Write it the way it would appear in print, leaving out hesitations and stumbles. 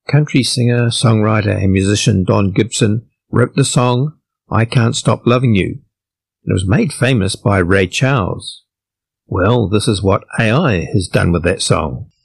Country singer, songwriter and musician Don Gibson wrote the song I Can't Stop Loving You. It was made famous by Ray Charles. Well, this is what AI has done with that song.